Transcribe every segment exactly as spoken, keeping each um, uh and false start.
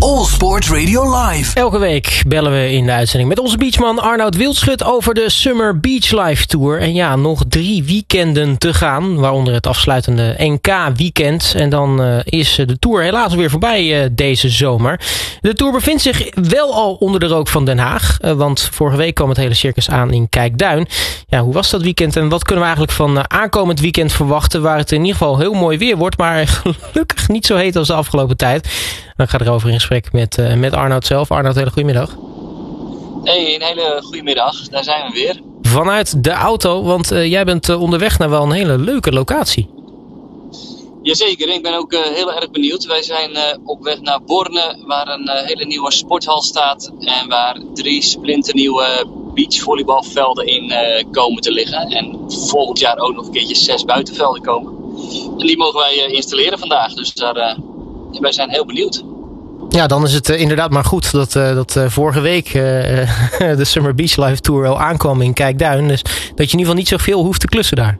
All Sport Radio Live. Elke week bellen we in de uitzending met onze beachman Arnoud Wildschut over de Summer Beach Life Tour. En ja, nog drie weekenden te gaan, waaronder het afsluitende N K-weekend. En dan uh, is de Tour helaas weer voorbij uh, deze zomer. De Tour bevindt zich wel al onder de rook van Den Haag. Uh, want vorige week kwam het hele circus aan in Kijkduin. Ja, hoe was dat weekend en wat kunnen we eigenlijk van uh, aankomend weekend verwachten, waar het in ieder geval heel mooi weer wordt, maar gelukkig niet zo heet als de afgelopen tijd. Dan ga ik erover in gesprek met, uh, met Arnoud zelf. Arnoud, hele goedemiddag. Hey, een hele goedemiddag. Daar zijn we weer. Vanuit de auto, want uh, jij bent uh, onderweg naar wel een hele leuke locatie. Jazeker, ik ben ook uh, heel erg benieuwd. Wij zijn uh, op weg naar Borne, waar een uh, hele nieuwe sporthal staat. En waar drie splinternieuwe beachvolleybalvelden in uh, komen te liggen. En volgend jaar ook nog een keertje zes buitenvelden komen. En die mogen wij uh, installeren vandaag. Dus daar, uh, wij zijn heel benieuwd. Ja, dan is het uh, inderdaad maar goed dat, uh, dat uh, vorige week uh, de Summer Beach Life Tour al aankwam in Kijkduin. Dus dat je in ieder geval niet zoveel hoeft te klussen daar.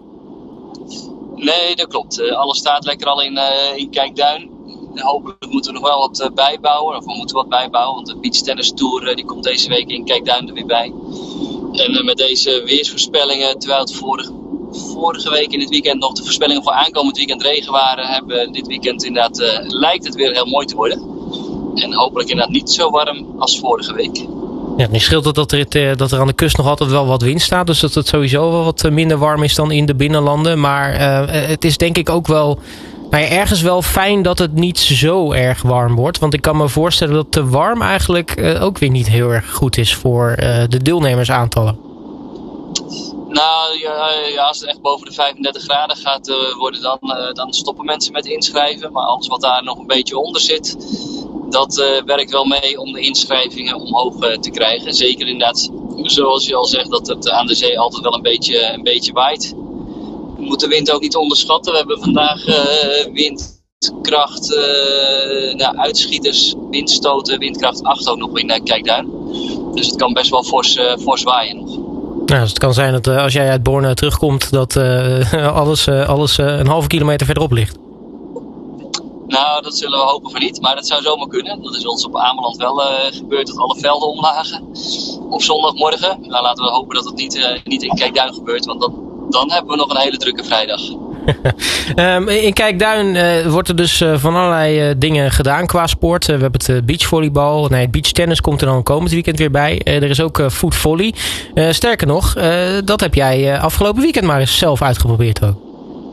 Nee, dat klopt. Uh, alles staat lekker al in, uh, in Kijkduin. Uh, hopelijk moeten we nog wel wat uh, bijbouwen. Of we moeten wat bijbouwen, want de Beach Tennis Tour uh, die komt deze week in Kijkduin er weer bij. En uh, met deze weersvoorspellingen, terwijl het vorige, vorige week in het weekend nog de voorspellingen voor aankomend weekend regen waren, hebben we dit weekend inderdaad, uh, lijkt het weer heel mooi te worden. En hopelijk inderdaad niet zo warm als vorige week. Ja, nu scheelt het dat er, dat er aan de kust nog altijd wel wat wind staat. Dus dat het sowieso wel wat minder warm is dan in de binnenlanden. Maar uh, het is denk ik ook wel nou ja, ergens wel fijn dat het niet zo erg warm wordt. Want ik kan me voorstellen dat te warm eigenlijk uh, ook weer niet heel erg goed is voor uh, de deelnemersaantallen. Nou ja, ja, als het echt boven de vijfendertig graden gaat uh, worden, dan, uh, dan stoppen mensen met inschrijven. Maar alles wat daar nog een beetje onder zit, dat uh, werkt wel mee om de inschrijvingen omhoog uh, te krijgen. Zeker inderdaad, zoals je al zegt, dat het aan de zee altijd wel een beetje, een beetje waait. We moeten de wind ook niet onderschatten. We hebben vandaag uh, windkracht, uh, nou, uitschieters, windstoten, windkracht acht ook nog in uh, Kijkduin. Dus het kan best wel fors, uh, fors waaien nog. Nou, dus het kan zijn dat uh, als jij uit Borne terugkomt, dat uh, alles, uh, alles uh, een halve kilometer verderop ligt. Nou, dat zullen we hopen van niet, maar dat zou zomaar kunnen. Dat is ons op Ameland wel uh, gebeurd, dat alle velden omlagen op zondagmorgen. Nou, laten we hopen dat het niet, uh, niet in Kijkduin gebeurt, want dan, dan hebben we nog een hele drukke vrijdag. um, in Kijkduin uh, wordt er dus uh, van allerlei uh, dingen gedaan qua sport. Uh, we hebben het uh, beachvolleybal, nee, beachtennis komt er dan komend weekend weer bij. Uh, er is ook uh, footvolley. Uh, sterker nog, uh, dat heb jij uh, afgelopen weekend maar eens zelf uitgeprobeerd ook.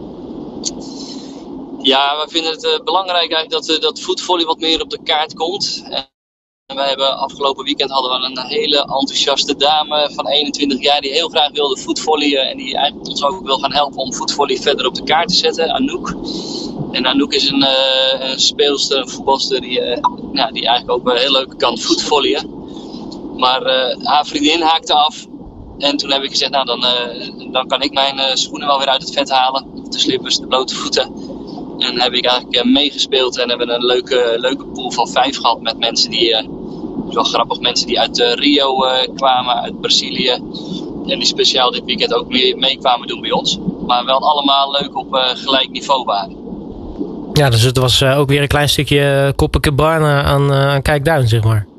Ja, we vinden het uh, belangrijk eigenlijk dat, uh, dat voetvolley wat meer op de kaart komt. En wij hebben afgelopen weekend hadden we een hele enthousiaste dame van eenentwintig jaar die heel graag wilde voetvolleyen. En die eigenlijk ons ook wil gaan helpen om voetvolley verder op de kaart te zetten, Anouk. En Anouk is een, uh, een speelster, een voetbalster die, uh, ja, die eigenlijk ook wel heel leuk kan voetvolleyen. Maar uh, haar vriendin haakte af. En toen heb ik gezegd, nou dan, uh, dan kan ik mijn uh, schoenen wel weer uit het vet halen. De slippers, de blote voeten. En heb ik eigenlijk uh, meegespeeld en hebben een leuke, leuke pool van vijf gehad met mensen die, uh, wel grappig, mensen die uit uh, Rio uh, kwamen, uit Brazilië. En die speciaal dit weekend ook mee, mee kwamen doen bij ons. Maar wel allemaal leuk op uh, gelijk niveau waren. Ja, dus het was uh, ook weer een klein stukje Copacabana aan, uh, aan Kijkduin, zeg maar.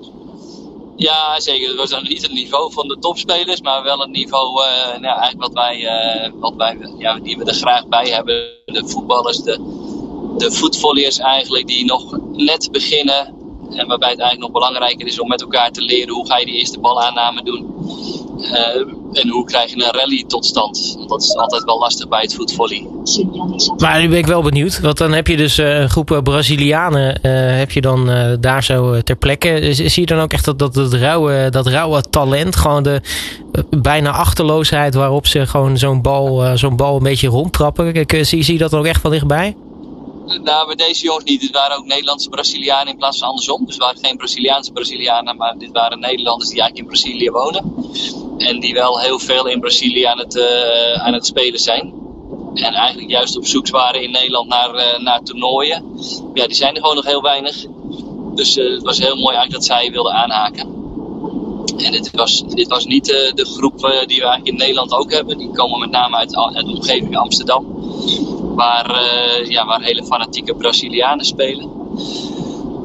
Ja, zeker. Het was dan niet het niveau van de topspelers, maar wel het niveau uh, nou, eigenlijk wat wij, uh, wat wij ja, die we er graag bij hebben. De voetballers, de, de voetvolleyers eigenlijk, die nog net beginnen. En waarbij het eigenlijk nog belangrijker is om met elkaar te leren hoe ga je die eerste balaanname doen. Uh, en hoe krijg je een rally tot stand. Want dat is altijd wel lastig bij het voetvolley. Maar nu ben ik wel benieuwd. Want dan heb je dus uh, een groep Brazilianen uh, heb je dan uh, daar zo uh, ter plekke. Zie je dan ook echt dat, dat, dat, rauwe, dat rauwe talent. Gewoon de uh, bijna achterloosheid waarop ze gewoon zo'n bal, uh, zo'n bal een beetje rondtrappen. Zie, zie je dat dan ook echt van dichtbij? Nou, bij deze jongens niet. Het waren ook Nederlandse Brazilianen in plaats van andersom. Dus het waren geen Braziliaanse Brazilianen, maar dit waren Nederlanders die eigenlijk in Brazilië wonen. En die wel heel veel in Brazilië aan het, uh, aan het spelen zijn. En eigenlijk juist op zoek waren in Nederland naar, uh, naar toernooien. Ja, die zijn er gewoon nog heel weinig. Dus uh, het was heel mooi eigenlijk dat zij wilden aanhaken. En dit was, dit was niet uh, de groep uh, die we eigenlijk in Nederland ook hebben. Die komen met name uit, uit de omgeving Amsterdam. Waar, uh, ja, waar hele fanatieke Brazilianen spelen.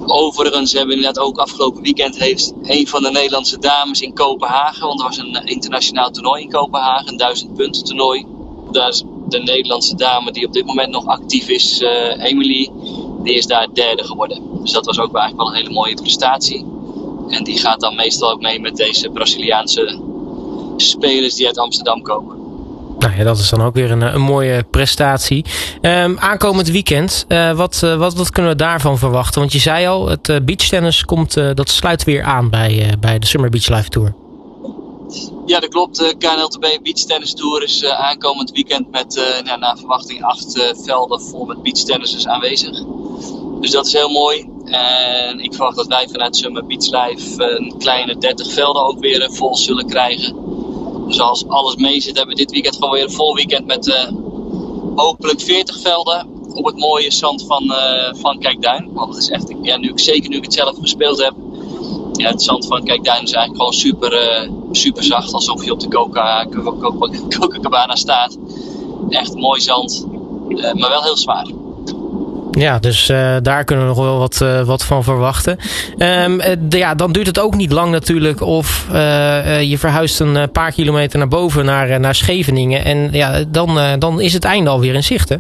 Overigens hebben we inderdaad ook afgelopen weekend heeft een van de Nederlandse dames in Kopenhagen, want er was een internationaal toernooi in Kopenhagen, een duizend punten toernooi. Daar is de Nederlandse dame die op dit moment nog actief is, uh, Emily, die is daar derde geworden. Dus dat was ook eigenlijk wel een hele mooie prestatie. En die gaat dan meestal ook mee met deze Braziliaanse spelers die uit Amsterdam komen. Nou ja, dat is dan ook weer een, een mooie prestatie. Um, aankomend weekend, uh, wat, uh, wat, wat kunnen we daarvan verwachten? Want je zei al, het uh, beachtennis komt, uh, dat sluit weer aan bij, uh, bij de Summer Beach Live Tour. Ja, dat klopt. De K N L T B Beach Tennis Tour is uh, aankomend weekend met uh, ja, naar verwachting acht uh, velden vol met beachtennissers aanwezig. Dus dat is heel mooi. En ik verwacht dat wij vanuit Summer Beach Live uh, een kleine dertig velden ook weer uh, vol zullen krijgen. Dus als alles mee zit, hebben we dit weekend gewoon weer een vol weekend met uh, hopelijk veertig velden op het mooie zand van, uh, van Kijkduin. Want het is echt, ja, nu ik, zeker nu ik het zelf gespeeld heb, ja, het zand van Kijkduin is eigenlijk gewoon super, uh, super zacht, alsof je op de Coca, Coca, Copacabana staat. Echt mooi zand, uh, maar wel heel zwaar. Ja, dus uh, daar kunnen we nog wel wat, uh, wat van verwachten. Um, uh, de, ja, dan duurt het ook niet lang natuurlijk of uh, uh, je verhuist een paar kilometer naar boven naar, uh, naar Scheveningen. En ja, dan, uh, dan is het einde alweer in zicht, hè?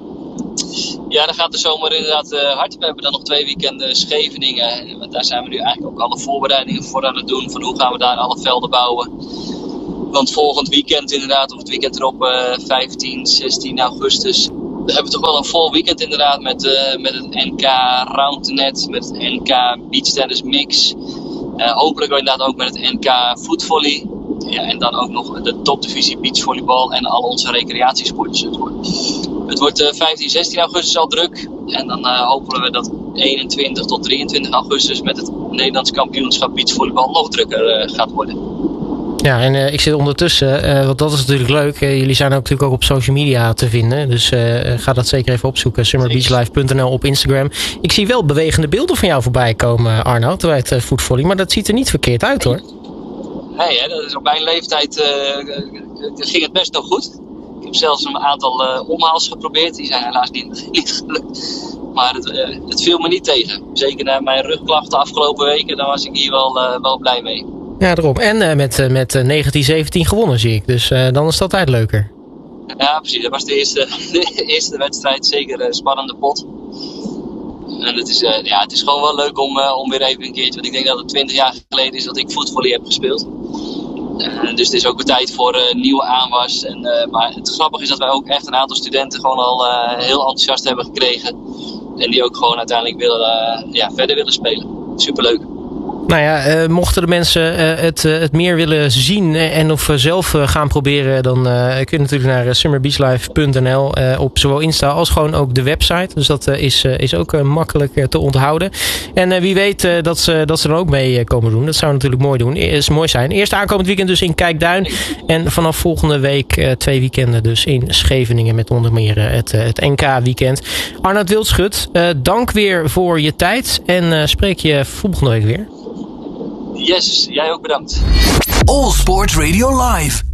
Ja, dan gaat de zomer inderdaad uh, hard. We hebben dan nog twee weekenden Scheveningen. Daar zijn we nu eigenlijk ook alle voorbereidingen voor aan het doen. Van hoe gaan we daar alle velden bouwen. Want volgend weekend inderdaad, of het weekend erop, uh, vijftien, zestien augustus... We hebben toch wel een vol weekend inderdaad met, uh, met het N K Roundnet, met het N K Beach Tennis Mix. Uh, hopelijk inderdaad ook met het N K Voetvolley. Ja, en dan ook nog de topdivisie beachvolleybal en al onze recreatiesportjes. Het wordt, het wordt uh, vijftien, zestien augustus al druk. En dan uh, hopen we dat eenentwintig tot drieëntwintig augustus met het Nederlands kampioenschap beachvolleybal nog drukker uh, gaat worden. Ja, en uh, ik zit ondertussen, uh, want dat is natuurlijk leuk. Uh, jullie zijn ook natuurlijk ook op social media te vinden. Dus uh, ga dat zeker even opzoeken. summer beach live punt n l op Instagram. Ik zie wel bewegende beelden van jou voorbij komen, Arnoud, bij het uh, voetvolley. Maar dat ziet er niet verkeerd uit, hoor. Nee, hè, dat is op mijn leeftijd uh, ging het best nog goed. Ik heb zelfs een aantal uh, omhaals geprobeerd. Die zijn helaas niet, niet gelukt. Maar het, uh, het viel me niet tegen. Zeker na mijn rugklachten de afgelopen weken. Dan was ik hier wel, uh, wel blij mee. Ja, daarom. En uh, met, uh, met uh, negentien zeventien gewonnen, zie ik. Dus uh, dan is dat altijd leuker. Ja, precies. Dat was de eerste, de eerste wedstrijd. Zeker een spannende pot. En het is, uh, ja, het is gewoon wel leuk om, uh, om weer even een keertje... Want ik denk dat het twintig jaar geleden is dat ik voetvolley heb gespeeld. Uh, dus het is ook weer tijd voor uh, nieuwe aanwas. En, uh, maar het grappige is dat wij ook echt een aantal studenten gewoon al uh, heel enthousiast hebben gekregen. En die ook gewoon uiteindelijk willen, uh, ja, verder willen spelen. Superleuk. Nou ja, uh, mochten de mensen uh, het, uh, het meer willen zien en of uh, zelf uh, gaan proberen, dan uh, kun je natuurlijk naar uh, summer beach live punt n l uh, op zowel Insta als gewoon ook de website. Dus dat uh, is, uh, is ook uh, makkelijk uh, te onthouden. En uh, wie weet uh, dat, ze, dat ze er ook mee uh, komen doen. Dat zou natuurlijk mooi, doen. Is mooi zijn. Eerst aankomend weekend dus in Kijkduin. En vanaf volgende week uh, twee weekenden dus in Scheveningen met onder meer uh, het, uh, het N K weekend. Arnoud Wildschut, uh, dank weer voor je tijd. En uh, spreek je volgende week weer. Yes, jij ook bedankt. All Sport Radio Live.